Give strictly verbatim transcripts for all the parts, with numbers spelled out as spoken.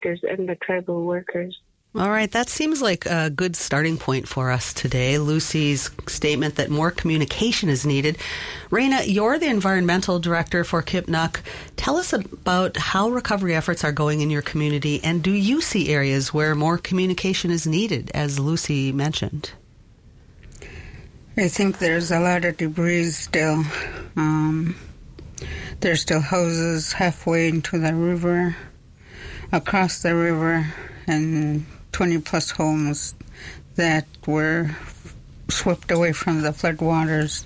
directors and the tribal workers. All right, that seems like a good starting point for us today. Lucy's statement that more communication is needed. Raina, you're the environmental director for Kipnuk. Tell us about how recovery efforts are going in your community, and do you see areas where more communication is needed, as Lucy mentioned? I think there's a lot of debris still. Um, there's still houses halfway into the river, across the river, and twenty plus homes that were swept away from the floodwaters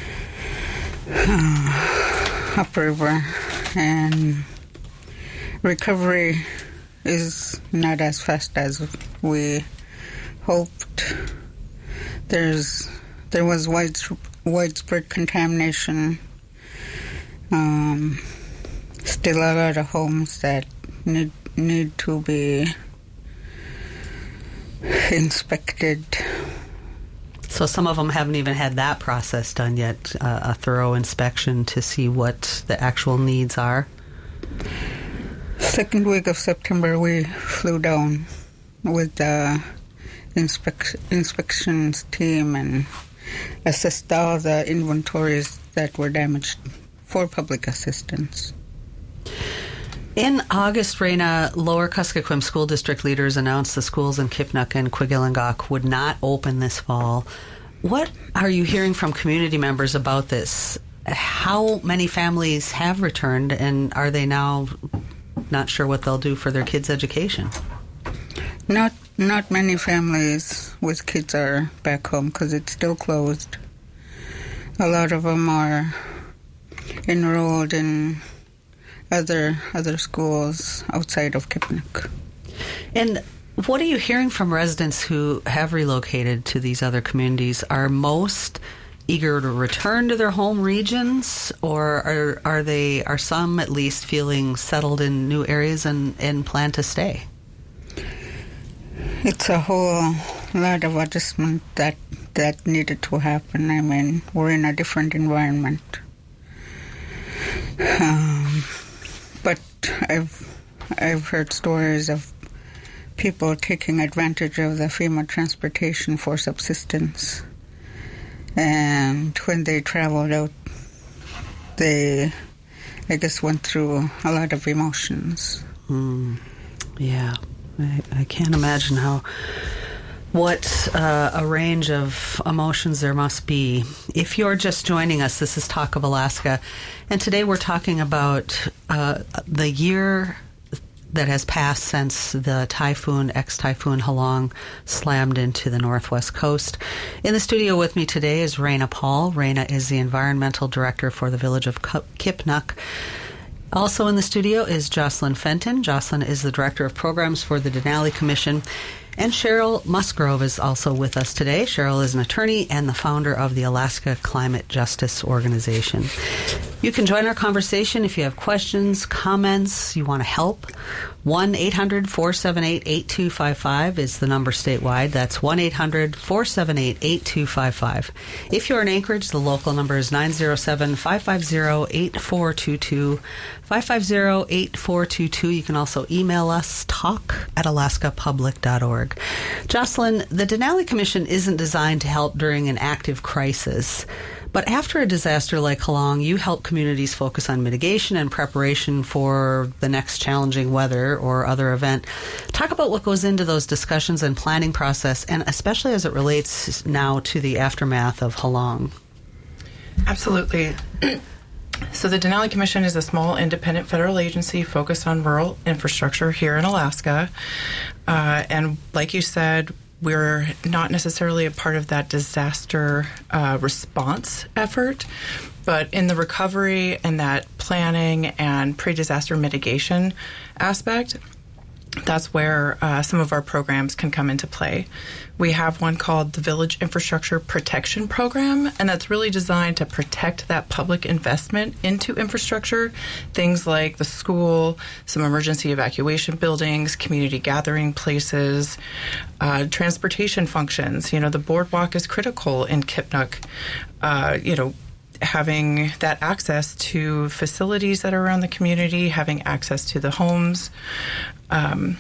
uh, upriver, and recovery is not as fast as we hoped. There's there was wide, widespread contamination. Um, still a lot of homes that need need to be inspected. So some of them haven't even had that process done yet, uh, a thorough inspection to see what the actual needs are? Second week of September, we flew down with the inspec- inspections team and assessed all the inventories that were damaged for public assistance. In August, Raina, Lower Kuskokwim school district leaders announced the schools in Kipnuk and Kwigillingok would not open this fall. What are you hearing from community members about this? How many families have returned, and are they now not sure what they'll do for their kids' education? Not not many families with kids are back home because it's still closed. A lot of them are enrolled in other other schools outside of Kipnuk. And what are you hearing from residents who have relocated to these other communities? Are most eager to return to their home regions, or are are they are some at least feeling settled in new areas and, and plan to stay? It's a whole lot of adjustment that that needed to happen. I mean, we're in a different environment. Um, but I've I've heard stories of people taking advantage of the FEMA transportation for subsistence. And when they traveled out, they, I guess, went through a lot of emotions. Mm, yeah, I, I can't imagine how, what uh, a range of emotions there must be. If you're just joining us, this is Talk of Alaska, and today we're talking about uh, the year that has passed since the typhoon, ex-typhoon Halong, slammed into the northwest coast. In the studio with me today is Raina Paul. Raina is the environmental director for the village of Kipnuk. Also in the studio is Jocelyn Fenton. Jocelyn is the director of programs for the Denali Commission. And Cheryl Musgrove is also with us today. Cheryl is an attorney and the founder of the Alaska Climate Justice Organization. You can join our conversation if you have questions, comments, you want to help. one eight hundred four seven eight eight two five five is the number statewide. That's one eight hundred four seven eight eight two five five. If you're in Anchorage, the local number is nine zero seven five five zero eight four two two. five five zero eight four two two. You can also email us, talk at alaska public dot org. Jocelyn, the Denali Commission isn't designed to help during an active crisis. But after a disaster like Halong, you help communities focus on mitigation and preparation for the next challenging weather or other event. Talk about what goes into those discussions and planning process, and especially as it relates now to the aftermath of Halong. Absolutely. So the Denali Commission is a small independent federal agency focused on rural infrastructure here in Alaska. Uh, and like you said, we're not necessarily a part of that disaster uh, response effort, but in the recovery and that planning and pre-disaster mitigation aspect, that's where uh, some of our programs can come into play. We have one called the Village Infrastructure Protection Program, and that's really designed to protect that public investment into infrastructure, things like the school, some emergency evacuation buildings, community gathering places, uh, transportation functions. You know, the boardwalk is critical in Kipnuk. Uh, you know, having that access to facilities that are around the community, having access to the homes, um,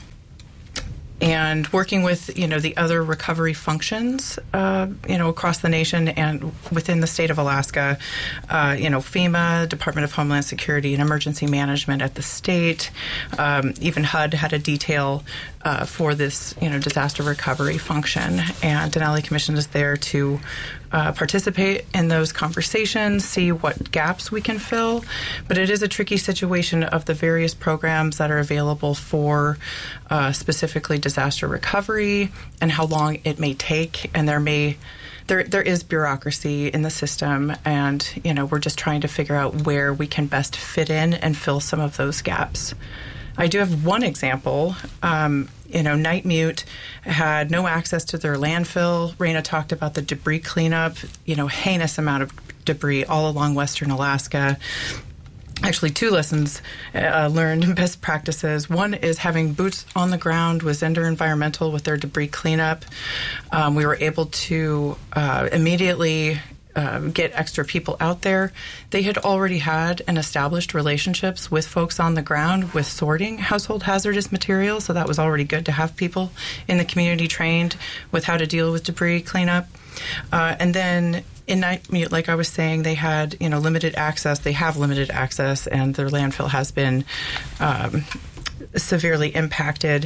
and working with, you know, the other recovery functions, uh, you know, across the nation and within the state of Alaska, uh, you know, FEMA, Department of Homeland Security, and Emergency Management at the state. Um, even H U D had a detail uh, for this, you know, disaster recovery function, and Denali Commission is there to uh, participate in those conversations, see what gaps we can fill. But it is a tricky situation of the various programs that are available for uh, specifically disaster recovery and how long it may take, and there may there there is bureaucracy in the system, and you know we're just trying to figure out where we can best fit in and fill some of those gaps. I do have one example. Um, you know, Night Mute had no access to their landfill. Raina talked about the debris cleanup. You know, heinous amount of debris all along western Alaska. Actually, two lessons uh, learned, best practices. One is having boots on the ground with Zender Environmental with their debris cleanup. Um, we were able to uh, immediately uh, get extra people out there. They had already had and established relationships with folks on the ground with sorting household hazardous materials, so that was already good to have people in the community trained with how to deal with debris cleanup. Uh, and then in Night Mute, like I was saying, they had, you know, limited access. They have limited access, and their landfill has been um, severely impacted.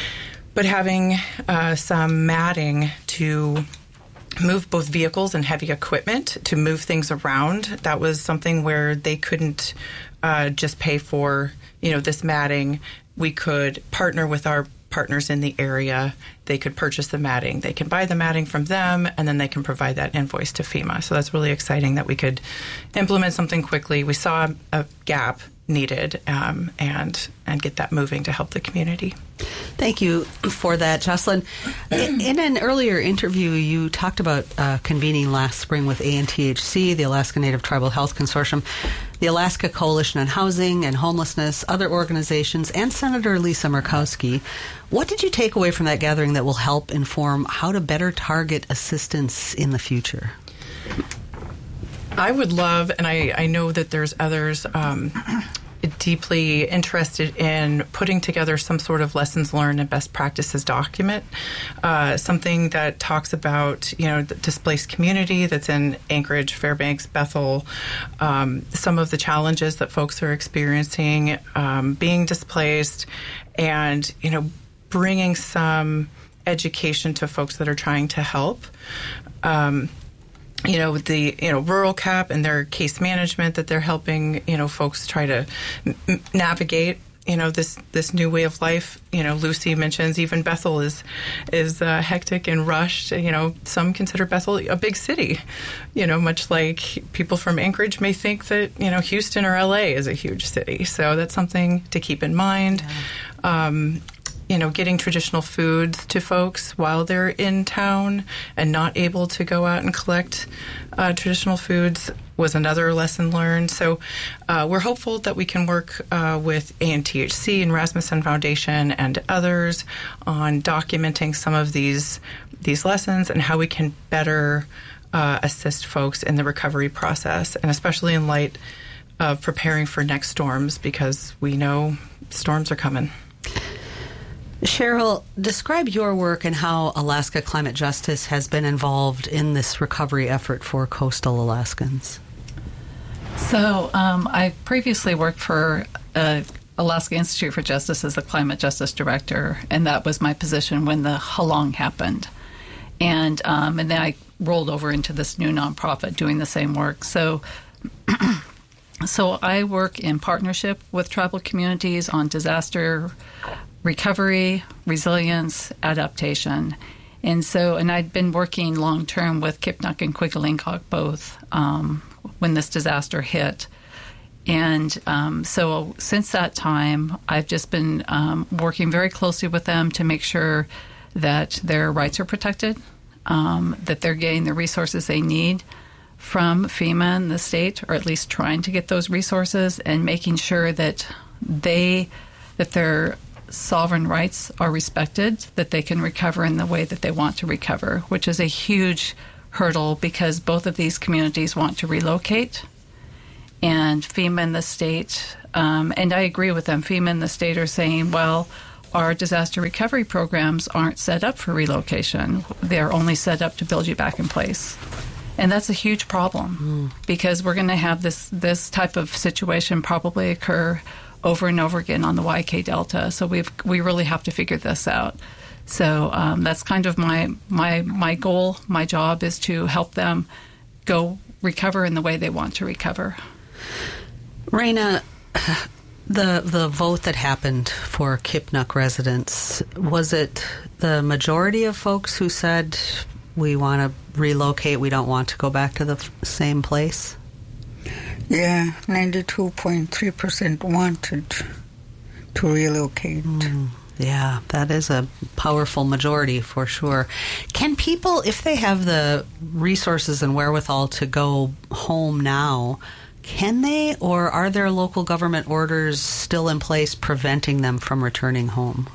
But having uh, some matting to move both vehicles and heavy equipment to move things around, that was something where they couldn't uh, just pay for, you know, this matting. We could partner with our partners in the area. They could purchase the matting. They can buy the matting from them, and then they can provide that invoice to FEMA. So that's really exciting that we could implement something quickly. We saw a gap needed um, and and get that moving to help the community. Thank you for that, Jocelyn. In, in an earlier interview, you talked about uh, convening last spring with A N T H C, the Alaska Native Tribal Health Consortium, the Alaska Coalition on Housing and Homelessness, other organizations, and Senator Lisa Murkowski. What did you take away from that gathering that will help inform how to better target assistance in the future? I would love, and I, I know that there's others um, deeply interested in putting together some sort of lessons learned and best practices document, uh, something that talks about, you know, the displaced community that's in Anchorage, Fairbanks, Bethel, um, some of the challenges that folks are experiencing, um, being displaced, and, you know, bringing some education to folks that are trying to help. Um, you know, with the, you know, Rural Cap and their case management that they're helping, you know, folks try to m- navigate, you know, this, this new way of life. You know, Lucy mentions even Bethel is is uh, hectic and rushed. You know, some consider Bethel a big city, you know, much like people from Anchorage may think that, you know, Houston or L A is a huge city. So that's something to keep in mind. Yeah. Um, you know, getting traditional foods to folks while they're in town and not able to go out and collect uh, traditional foods was another lesson learned. So uh, we're hopeful that we can work uh, with A N T H C and Rasmussen Foundation and others on documenting some of these these lessons and how we can better uh, assist folks in the recovery process, and especially in light of preparing for next storms, because we know storms are coming. Cheryl, describe your work and how Alaska Climate Justice has been involved in this recovery effort for coastal Alaskans. So um, I previously worked for uh, Alaska Institute for Justice as the Climate Justice Director, and that was my position when the Halong happened. And, um, and then I rolled over into this new nonprofit doing the same work. So so I work in partnership with tribal communities on disaster recovery, resilience, adaptation. And so, and I'd been working long-term with Kipnuk and Quiglingok both um, when this disaster hit. And um, so since that time, I've just been um, working very closely with them to make sure that their rights are protected, um, that they're getting the resources they need from FEMA and the state, or at least trying to get those resources, and making sure that they, that their sovereign rights are respected, that they can recover in the way that they want to recover, which is a huge hurdle because both of these communities want to relocate. And FEMA and the state, um, and I agree with them, FEMA and the state are saying, well, our disaster recovery programs aren't set up for relocation. They're only set up to build you back in place. And that's a huge problem mm. because we're going to have this, this type of situation probably occur over and over again on the Y K Delta. So we've we really have to figure this out. So um, that's kind of my, my my goal. My job is to help them go recover in the way they want to recover. Raina, the the vote that happened for Kipnuk residents, was it the majority of folks who said we want to relocate, we don't want to go back to the f- same place? Yeah, ninety-two point three percent wanted to relocate. Mm, yeah, that is a powerful majority for sure. Can people, if they have the resources and wherewithal to go home now, can they, or are there local government orders still in place preventing them from returning home?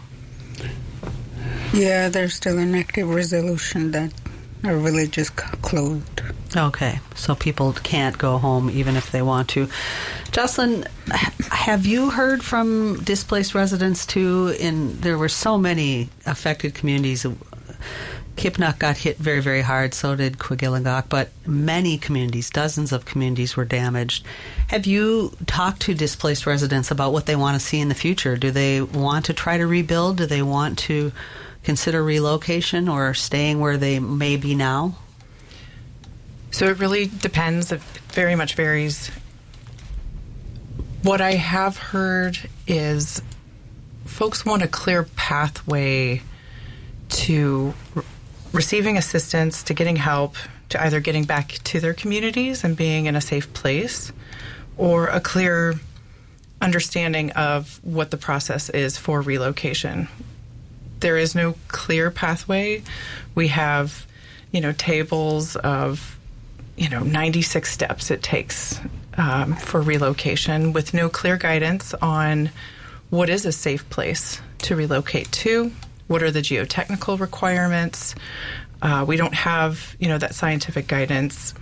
Yeah, there's still an active resolution that our village is closed. Okay, so people can't go home even if they want to. Jocelyn, have you heard from displaced residents too? In there were so many affected communities. Kipnuk got hit very, very hard, so did Quigilingok, but many communities, dozens of communities were damaged. Have you talked to displaced residents about what they want to see in the future? Do they want to try to rebuild? Do they want to consider relocation or staying where they may be now? So it really depends. It very much varies. What I have heard is folks want a clear pathway to re- receiving assistance, to getting help, to either getting back to their communities and being in a safe place, or a clear understanding of what the process is for relocation. There is no clear pathway. We have, you know, tables of, you know, ninety-six steps it takes um, for relocation with no clear guidance on what is a safe place to relocate to, what are the geotechnical requirements. Uh, we don't have, you know, that scientific guidance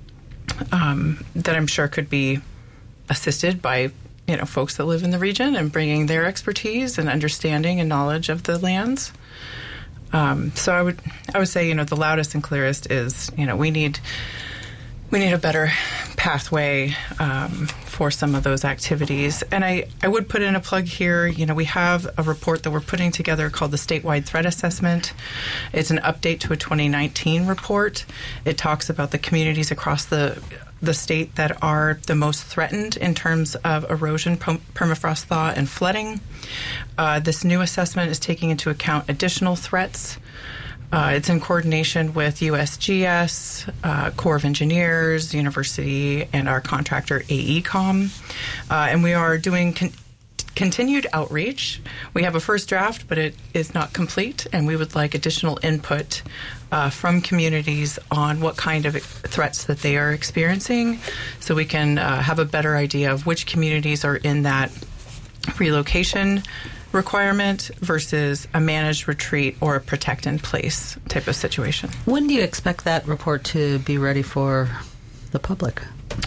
um, that I'm sure could be assisted by, you know, folks that live in the region and bringing their expertise and understanding and knowledge of the lands. Um, so I would, I would say, you know, the loudest and clearest is, you know, we need, we need a better pathway um, for some of those activities. And I, I would put in a plug here. You know, we have a report that we're putting together called the Statewide Threat Assessment. It's an update to a twenty nineteen report. It talks about the communities across the the state that are the most threatened in terms of erosion, permafrost thaw, and flooding. Uh, this new assessment is taking into account additional threats. Uh, it's in coordination with U S G S, uh, Corps of Engineers, University, and our contractor AECOM. Uh, and we are doing con- continued outreach. We have a first draft, but it is not complete, and we would like additional input uh, from communities on what kind of threats that they are experiencing, so we can uh, have a better idea of which communities are in that relocation requirement versus a managed retreat or a protect in place type of situation. When do you expect that report to be ready for the public?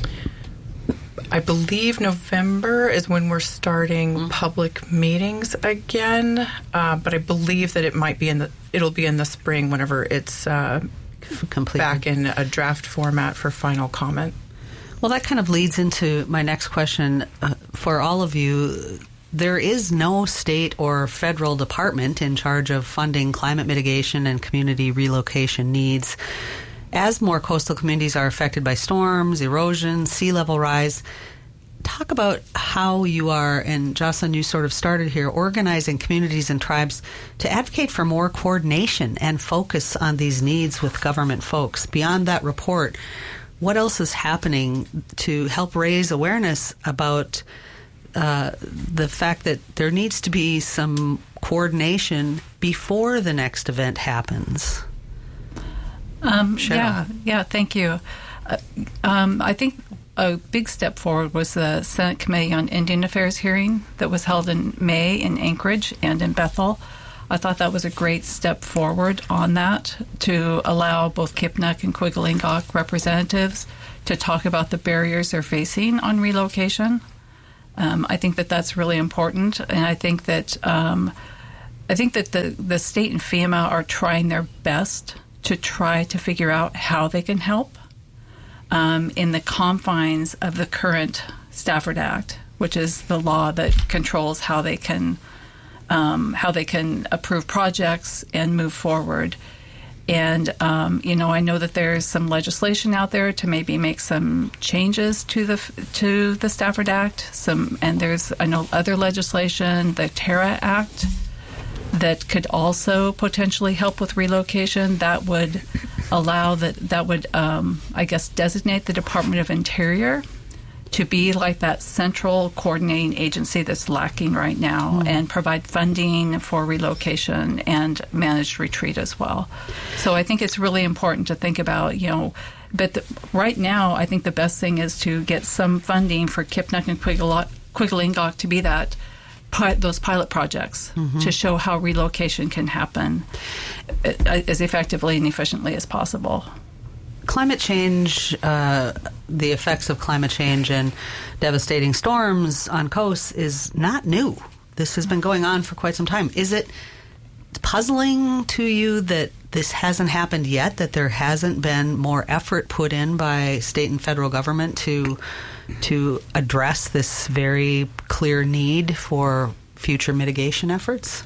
I believe November is when we're starting mm-hmm. public meetings again, uh, but I believe that it might be in the it'll be in the spring whenever it's uh, completed, back in a draft format for final comment. Well, that kind of leads into my next question uh, for all of you. There is no state or federal department in charge of funding climate mitigation and community relocation needs. As more coastal communities are affected by storms, erosion, sea level rise, talk about how you are, and Jocelyn, you sort of started here, organizing communities and tribes to advocate for more coordination and focus on these needs with government folks. Beyond that report, what else is happening to help raise awareness about uh, the fact that there needs to be some coordination before the next event happens? Um, yeah, yeah, thank you. Uh, um, I think a big step forward was the Senate Committee on Indian Affairs hearing that was held in May in Anchorage and in Bethel. I thought that was a great step forward on that to allow both Kipnik and Quiglingok representatives to talk about the barriers they're facing on relocation. Um, I think that that's really important, and I think that um, I think that the, the state and FEMA are trying their best to try to figure out how they can help um, in the confines of the current Stafford Act, which is the law that controls how they can um, how they can approve projects and move forward. And um, you know, I know that there's some legislation out there to maybe make some changes to the to the Stafford Act. Some and there's I know other legislation, the Terra Act, that could also potentially help with relocation. That would allow that that would um, I guess designate the Department of Interior to be like that central coordinating agency that's lacking right now, mm. and provide funding for relocation and managed retreat as well. So I think it's really important to think about, you know, but the, right now I think the best thing is to get some funding for Kipnik and Quiglingok to be that those pilot projects, mm-hmm. to show how relocation can happen as effectively and efficiently as possible. Climate change, uh, the effects of climate change and devastating storms on coasts is not new. This has been going on for quite some time. Is it puzzling to you that this hasn't happened yet, that there hasn't been more effort put in by state and federal government to to address this very clear need for future mitigation efforts?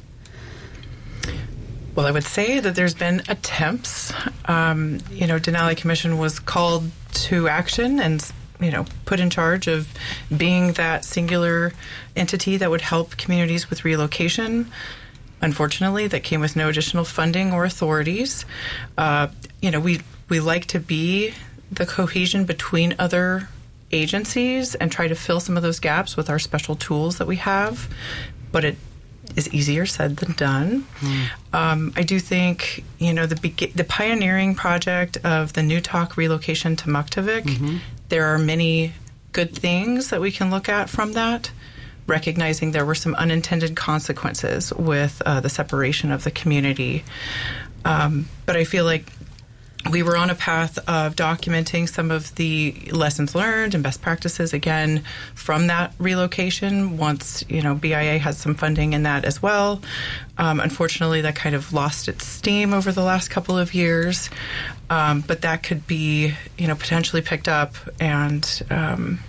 Well, I would say that there's been attempts. Um, you know, Denali Commission was called to action and, you know, put in charge of being that singular entity that would help communities with relocation. Unfortunately, that came with no additional funding or authorities. Uh, you know, we we like to be the cohesion between other agencies and try to fill some of those gaps with our special tools that we have, but it is easier said than done. Mm. Um, I do think, you know, the be- the pioneering project of the Newtok relocation to Muktivik, mm-hmm. there are many good things that we can look at from that, recognizing there were some unintended consequences with uh, the separation of the community. Um, but I feel like we were on a path of documenting some of the lessons learned and best practices, again, from that relocation once, you know, B I A has some funding in that as well. Um, unfortunately, that kind of lost its steam over the last couple of years. Um, but that could be, you know, potentially picked up and um,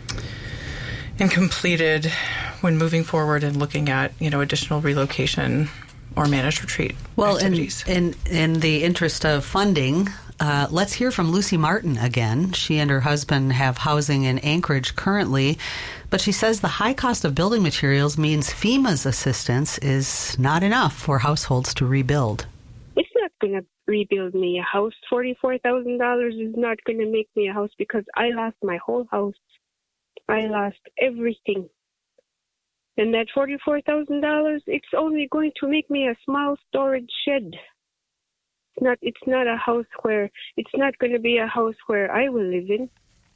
and completed when moving forward and looking at, you know, additional relocation or managed retreat well, activities. Well, in, in, in the interest of funding, uh, let's hear from Lucy Martin again. She and her husband have housing in Anchorage currently, but she says the high cost of building materials means FEMA's assistance is not enough for households to rebuild. It's not going to rebuild me a house. forty-four thousand dollars is not going to make me a house because I lost my whole house. I lost everything. And that forty-four thousand dollars, it's only going to make me a small storage shed. It's not, it's not a house where, it's not going to be a house where I will live in.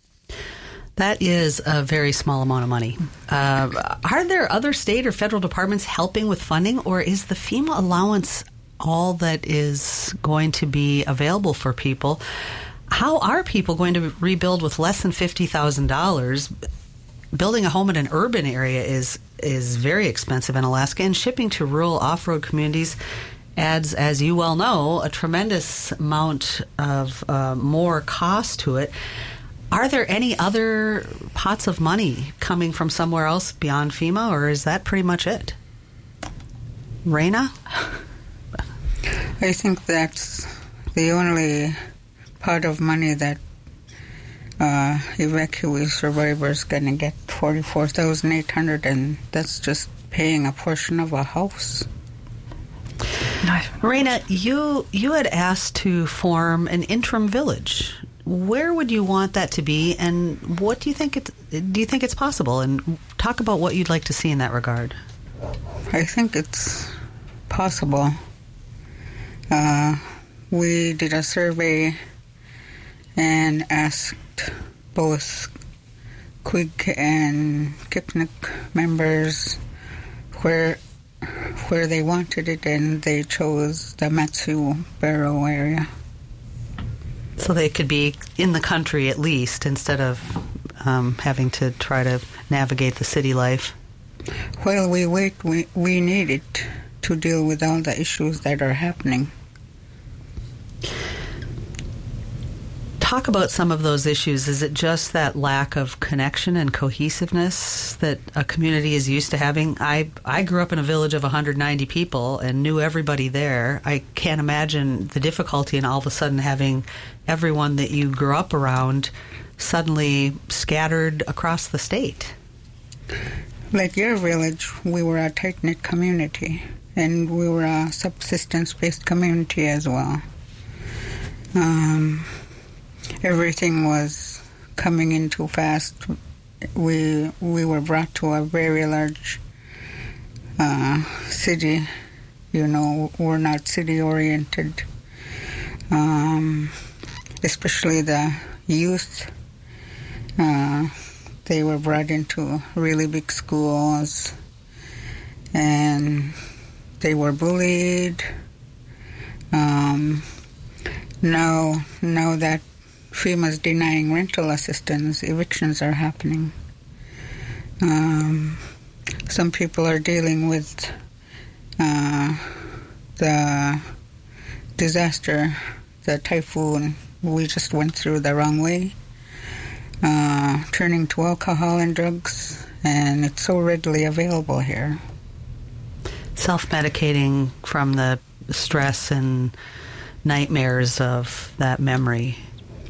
That is a very small amount of money. Uh, are there other state or federal departments helping with funding, or is the FEMA allowance all that is going to be available for people? How are people going to rebuild with less than fifty thousand dollars? Building a home in an urban area is is very expensive in Alaska, and shipping to rural off-road communities adds, as you well know, a tremendous amount of uh, more cost to it. Are there any other pots of money coming from somewhere else beyond FEMA, or is that pretty much it? Raina? I think that's the only pot of money that Uh, evacuee survivors going to get forty-four thousand eight hundred dollars, and that's just paying a portion of a house. Raina, you you had asked to form an interim village. Where would you want that to be, and what do you think it? Do you think it's possible? And talk about what you'd like to see in that regard. I think it's possible. Uh, we did a survey and asked both Quig and Kipnik members where where they wanted it, and they chose the Mat-Su Barrow area. So they could be in the country at least, instead of um, having to try to navigate the city life. While we wait, we, we need it to deal with all the issues that are happening. Talk about some of those issues. Is it just that lack of connection and cohesiveness that a community is used to having? I, I grew up in a village of one hundred ninety people and knew everybody there. I can't imagine the difficulty in all of a sudden having everyone that you grew up around suddenly scattered across the state. Like your village, we were a tight-knit community, and we were a subsistence-based community as well. Um... Everything was coming in too fast. We we were brought to a very large uh, city. You know, we're not city-oriented. Um, especially the youth. Uh, they were brought into really big schools, and they were bullied. Um, now, now that FEMA's denying rental assistance, evictions are happening. Um, some people are dealing with uh, the disaster, the typhoon we just went through the wrong way, uh, turning to alcohol and drugs, and it's so readily available here. Self-medicating from the stress and nightmares of that memory.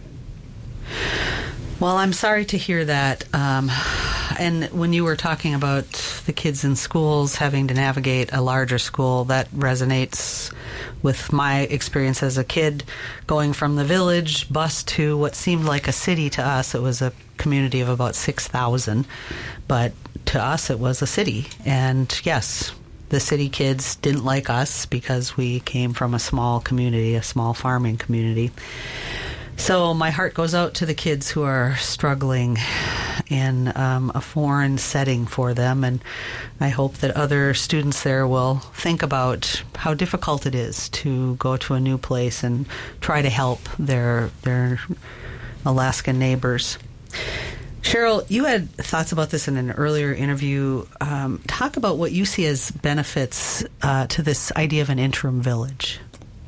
Well, I'm sorry to hear that. Um, and when you were talking about the kids in schools having to navigate a larger school, that resonates with my experience as a kid going from the village bus to what seemed like a city to us. It was a community of about six thousand, but to us it was a city. And yes, the city kids didn't like us because we came from a small community, a small farming community. So my heart goes out to the kids who are struggling in um, a foreign setting for them, and I hope that other students there will think about how difficult it is to go to a new place and try to help their their Alaskan neighbors. Cheryl, you had thoughts about this in an earlier interview. Um, talk about what you see as benefits uh, to this idea of an interim village.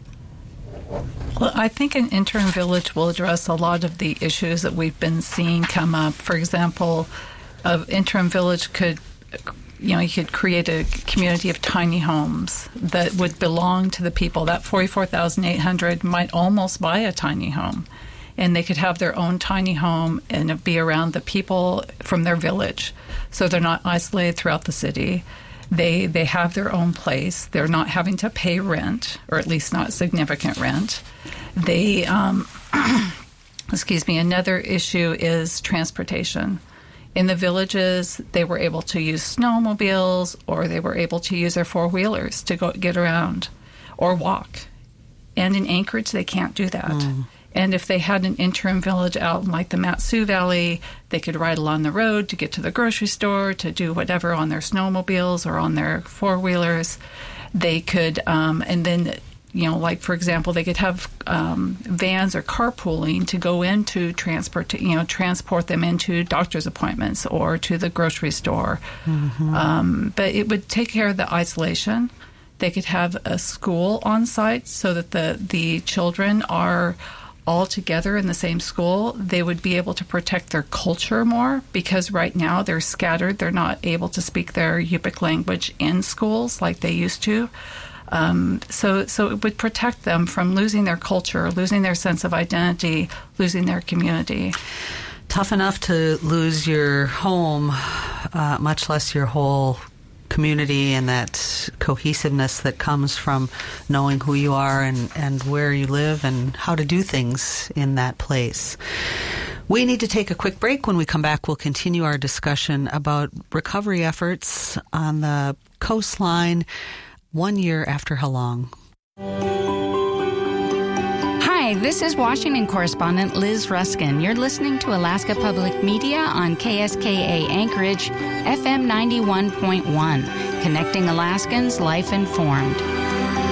Well, I think an interim village will address a lot of the issues that we've been seeing come up. For example, an interim village could, you know, you could create a community of tiny homes that would belong to the people. That forty-four thousand eight hundred might almost buy a tiny home, and they could have their own tiny home and be around the people from their village, so they're not isolated throughout the city. They they have their own place. They're not having to pay rent, or at least not significant rent. They, um, excuse me, another issue is transportation. In the villages, they were able to use snowmobiles, or they were able to use their four-wheelers to go get around, or walk. And in Anchorage, they can't do that. Mm. And if they had an interim village out in like the Mat-Su Valley, they could ride along the road to get to the grocery store, to do whatever on their snowmobiles or on their four-wheelers. They could, um, and then, you know, like, for example, they could have um, vans or carpooling to go into transport, to, you know, transport them into doctor's appointments or to the grocery store. Mm-hmm. Um, but it would take care of the isolation. They could have a school on site so that the, the children are all together in the same school. They would be able to protect their culture more, because right now they're scattered. They're not able to speak their Yupik language in schools like they used to. Um, so, so it would protect them from losing their culture, losing their sense of identity, losing their community. Tough enough to lose your home, uh, much less your whole community and that cohesiveness that comes from knowing who you are and, and where you live and how to do things in that place. We need to take a quick break. When we come back, we'll continue our discussion about recovery efforts on the coastline one year after Halong. Hi, this is Washington correspondent Liz Ruskin. You're listening to Alaska Public Media on K S K A Anchorage, F M ninety-one point one. Connecting Alaskans, life informed.